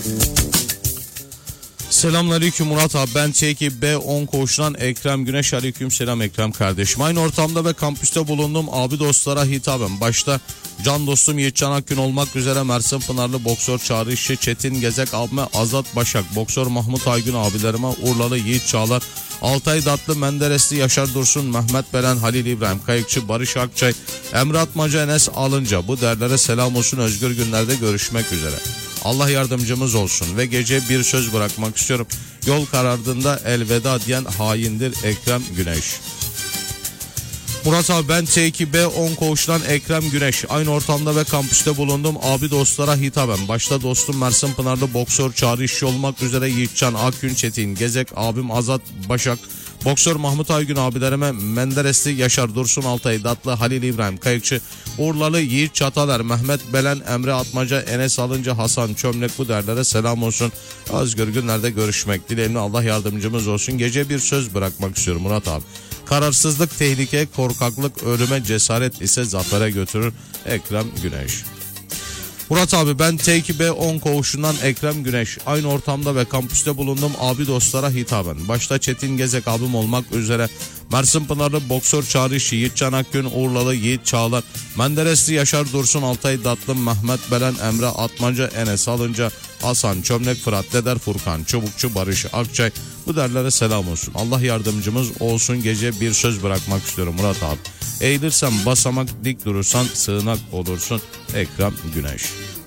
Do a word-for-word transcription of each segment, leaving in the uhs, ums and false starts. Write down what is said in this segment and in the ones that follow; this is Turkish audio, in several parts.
Selamünaleyküm Murat abi, ben T iki B on koğuşundan Ekrem Güneş. Aleyküm selam Ekrem kardeşim. Aynı ortamda ve kampüste bulundum abi dostlara hitaben. Başta can dostum Yiğitcan Akgün olmak üzere Mersin Pınarlı boksör Çağrı İşçi, Çetin Gezek abime, Azat Başak, boksör Mahmut Aygün abilerime, Urlalı Yiğit Çağlar, Altay Datlı, Menderesli Yaşar Dursun, Mehmet Belen, Halil İbrahim Kayıkçı, Barış Akçay, Emre Atmaca, Enes Alınca, bu derlere selam olsun. Özgür günlerde görüşmek üzere. Allah yardımcımız olsun ve gece bir söz bırakmak istiyorum. Yol karardığında elveda diyen haindir Ekrem Güneş. Murat abi, ben T iki B on koğuşundan Ekrem Güneş. Aynı ortamda ve kampüste bulundum abi dostlara hitaben. Başta dostum Mersin Pınarlı boksör Çağrı İşçi olmak üzere Yiğitcan Akgün, Çetin Gezek abim, Azat Başak, boksör Mahmut Aygün abilerime, Menderesli Yaşar Dursun, Altay Datlı, Halil İbrahim Kayıkçı, Urlalı Yiğit Çatalar, Mehmet Belen, Emre Atmaca, Enes Alınca, Hasan Çömlek, bu derlere selam olsun. Özgür günlerde görüşmek dileğimle, Allah yardımcımız olsun. Gece bir söz bırakmak istiyorum Murat abi. Kararsızlık tehlike, korkaklık ölüme, cesaret ise zafere götürür Ekrem Güneş. Murat abi, ben T iki B on koğuşundan Ekrem Güneş. Aynı ortamda ve kampüste bulundum abi dostlara hitaben. Başta Çetin Gezek abim olmak üzere Mersin Pınarlı boksör Çağrı İşçi, Yiğitcan Akgün, Urlalı Yiğit Çağlar, Menderesli Yaşar Dursun, Altay Datlı, Mehmet Belen, Emre Atmaca, Enes Alınca, Hasan Çömlek, Fırat Deder, Furkan Çubukçu, Barış Akçay, bu derlere selam olsun. Allah yardımcımız olsun. Gece bir söz bırakmak istiyorum Murat abi. Eğilirsen basamak, dik durursan sığınak olursun Ekrem Güneş.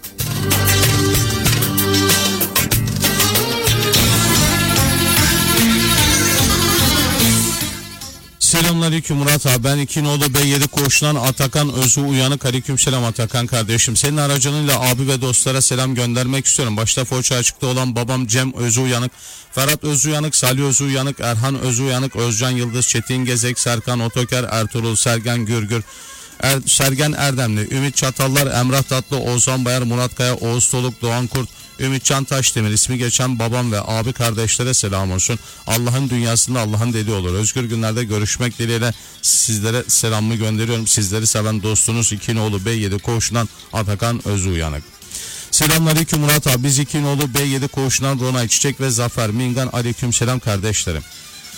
Selamünaleyküm Murat abi, ben iki nolu B yedi koğuşundan Atakan Özü Uyanık. Aleyküm selam Atakan kardeşim. Senin aracılığıyla abi ve dostlara selam göndermek istiyorum. Başta Foça açıkta olan babam Cem Özü Uyanık, Ferhat Özü Uyanık, Salih Özü Uyanık, Erhan Özü Uyanık, Özcan Yıldız, Çetin Gezek, Serkan Otoker, Ertuğrul, Sergen Gürgür, Er, Sergen Erdemli, Ümit Çatallar, Emrah Tatlı, Oğuzhan Bayar, Murat Kaya, Oğuz Toluk, Doğan Kurt, Ümitcan Taşdemir, ismi geçen babam ve abi kardeşlere selam olsun. Allah'ın dünyasında Allah'ın dediği olur. Özgür günlerde görüşmek dileğiyle sizlere selamımı gönderiyorum. Sizleri seven dostunuz iki nolu B yedi koğuşundan Atakan Özü Uyanık. Selamünaleyküm Murat abi, biz iki nolu B yedi koğuşundan Ronay Çiçek ve Zafer Mingan. Aleyküm selam kardeşlerim.